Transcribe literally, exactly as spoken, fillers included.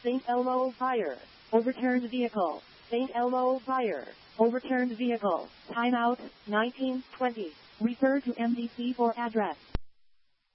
Saint Elmo fire. Overturned vehicle. Saint Elmo fire. Overturned vehicle. Timeout, nineteen twenty. Refer to M D C for address.